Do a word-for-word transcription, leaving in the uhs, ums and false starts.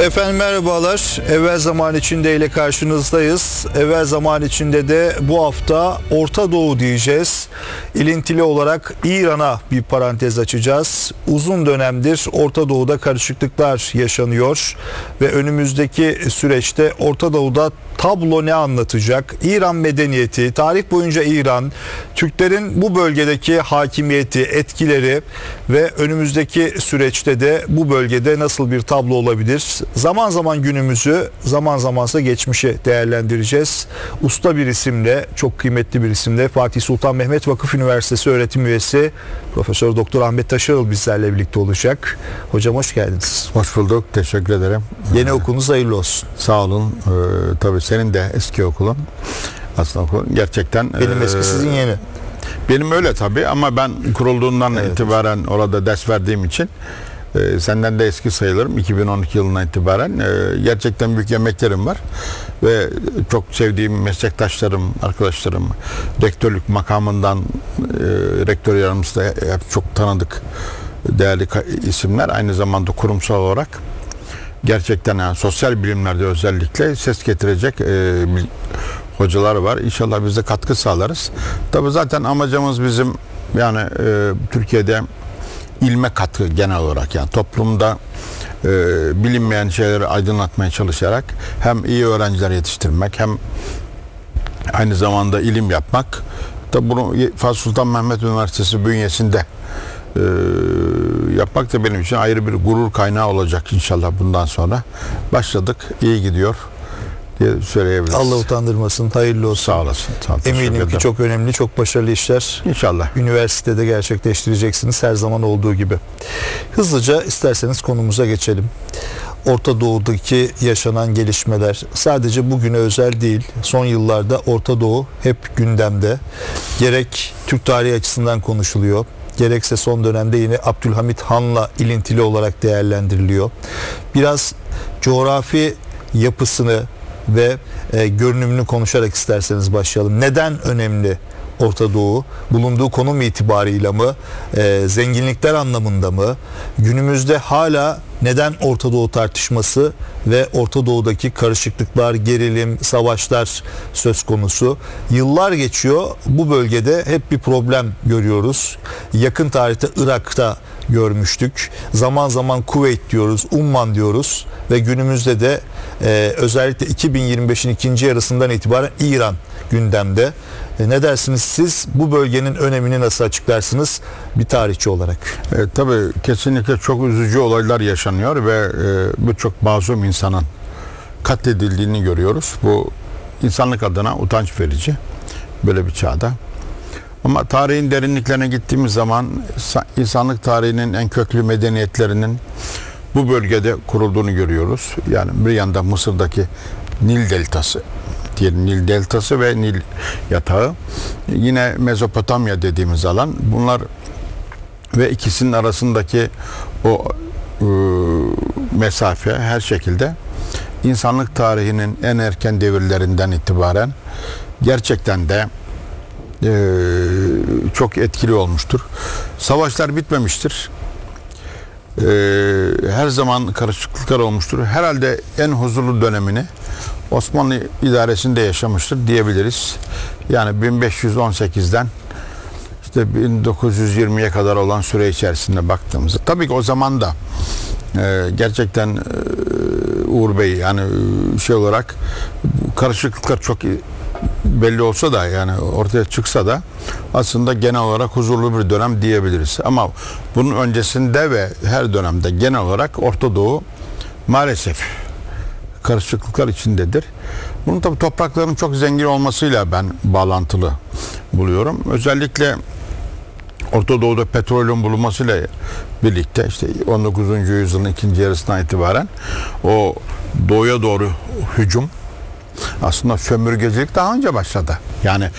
Efendim merhabalar. Evvel Zaman içinde ile karşınızdayız. Evvel Zaman içinde de bu hafta Orta Doğu diyeceğiz. İlintili olarak İran'a bir parantez açacağız. Uzun dönemdir Orta Doğu'da karışıklıklar yaşanıyor ve önümüzdeki süreçte Orta Doğu'da tablo ne anlatacak? İran medeniyeti, tarih boyunca İran, Türklerin bu bölgedeki hakimiyeti, etkileri ve önümüzdeki süreçte de bu bölgede nasıl bir tablo olabilir? Zaman zaman günümüzü, zaman zamansa geçmişi değerlendireceğiz. Usta bir isimle, çok kıymetli bir isimle Fatih Sultan Mehmet Vakıf Üniversitesi öğretim üyesi Profesör Doktor Ahmet Taşarıl bizlerle birlikte olacak. Hocam hoş geldiniz. Hoş bulduk. Teşekkür ederim. Yeni okulunuz hayırlı olsun. Sağ olun. Ee, tabii senin de eski okulun. Aslında okul gerçekten. Benim eski, sizin yeni. Benim öyle tabii ama ben kurulduğundan Evet. itibaren orada ders verdiğim için e, senden de eski sayılırım. iki bin on iki yılından itibaren e, gerçekten büyük emeklerim var ve çok sevdiğim meslektaşlarım, arkadaşlarım, rektörlük makamından e, rektör yardımcısı da hep çok tanıdık değerli isimler. Aynı zamanda kurumsal olarak gerçekten yani sosyal bilimlerde özellikle ses getirecek e, hocalar var. İnşallah biz de katkı sağlarız. Tabii zaten amacımız bizim yani e, Türkiye'de ilme katkı genel olarak yani toplumda e, bilinmeyen şeyleri aydınlatmaya çalışarak hem iyi öğrenciler yetiştirmek hem aynı zamanda ilim yapmak. Tabii bunu Fatih Sultan Mehmet Üniversitesi bünyesinde e, yapmak da benim için ayrı bir gurur kaynağı olacak inşallah bundan sonra. Başladık, iyi gidiyor diye söyleyebiliriz. Allah utandırmasın, hayırlı olsun. Sağ olasın. Sağ Eminim ki çok önemli, çok başarılı işler İnşallah. üniversitede gerçekleştireceksiniz her zaman olduğu gibi. Hızlıca isterseniz konumuza geçelim. Orta Doğu'daki yaşanan gelişmeler sadece bugüne özel değil. Son yıllarda Orta Doğu hep gündemde. Gerek Türk tarihi açısından konuşuluyor, gerekse son dönemde yine Abdülhamit Han'la ilintili olarak değerlendiriliyor. Biraz coğrafi yapısını ve e, görünümünü konuşarak isterseniz başlayalım. Neden önemli Orta Doğu? Bulunduğu konum itibarıyla mı? E, zenginlikler anlamında mı? Günümüzde hala neden Orta Doğu tartışması ve Orta Doğu'daki karışıklıklar, gerilim, savaşlar söz konusu? Yıllar geçiyor. Bu bölgede hep bir problem görüyoruz. Yakın tarihte Irak'ta görmüştük. Zaman zaman Kuveyt diyoruz, Umman diyoruz ve günümüzde de e, özellikle iki bin yirmi beşin ikinci yarısından itibaren İran gündemde. E, ne dersiniz siz? Bu bölgenin önemini nasıl açıklarsınız bir tarihçi olarak? E, tabii kesinlikle çok üzücü olaylar yaşanıyor ve e, birçok mazlum insanın katledildiğini görüyoruz. Bu insanlık adına utanç verici böyle bir çağda. Ama tarihin derinliklerine gittiğimiz zaman insanlık tarihinin en köklü medeniyetlerinin bu bölgede kurulduğunu görüyoruz. Yani bir yanda Mısır'daki Nil Deltası, diyelim Nil Deltası ve Nil Yatağı. Yine Mezopotamya dediğimiz alan. Bunlar ve ikisinin arasındaki o e, mesafe her şekilde insanlık tarihinin en erken devirlerinden itibaren gerçekten de e, çok etkili olmuştur. Savaşlar bitmemiştir. E, her zaman karışıklıklar olmuştur. Herhalde en huzurlu dönemini Osmanlı idaresinde yaşamıştır diyebiliriz. Yani bin beş yüz on sekizden işte bin dokuz yüz yirmiye kadar olan süre içerisinde baktığımızda tabii ki o zaman da e, gerçekten e, Uğur Bey yani şey olarak karışıklıklar çok belli olsa da yani ortaya çıksa da aslında genel olarak huzurlu bir dönem diyebiliriz. Ama bunun öncesinde ve her dönemde genel olarak Orta Doğu maalesef karışıklıklar içindedir. Bunun tabii toprakların çok zengin olmasıyla ben bağlantılı buluyorum. Özellikle Orta Doğu'da petrolün bulunmasıyla birlikte işte on dokuzuncu yüzyılın ikinci yarısından itibaren o doğuya doğru hücum aslında sömürgecilik daha önce başladı. Yani